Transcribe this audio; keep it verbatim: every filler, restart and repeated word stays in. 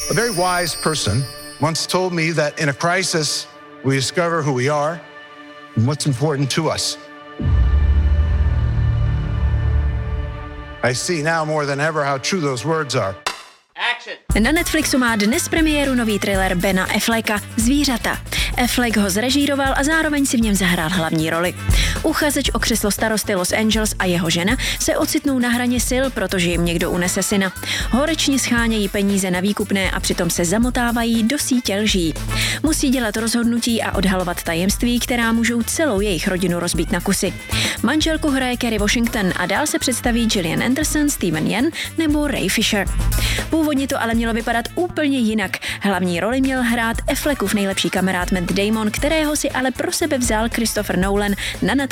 A very wise person once told me that in a crisis we discover who we are and what's important to us. I see now more than ever how true those words are. Na Netflixu má dnes premiéru nový thriller Bena Afflecka Zvířata. Affleck ho zrežíroval a zároveň si v něm zahrál hlavní roli. Uchazeč o křeslo starosty Los Angeles a jeho žena se ocitnou na hraně sil, protože jim někdo unese syna. Horečně schánějí peníze na výkupné a přitom se zamotávají do sítě lží. Musí dělat rozhodnutí a odhalovat tajemství, která můžou celou jejich rodinu rozbít na kusy. Manželku hraje Kerry Washington a dál se představí Gillian Anderson, Steven Yeun nebo Ray Fisher. Původně to ale mělo vypadat úplně jinak. Hlavní roli měl hrát Affleckův nejlepší kamarád Matt Damon, kterého si ale pro sebe vzal Christopher Nolan na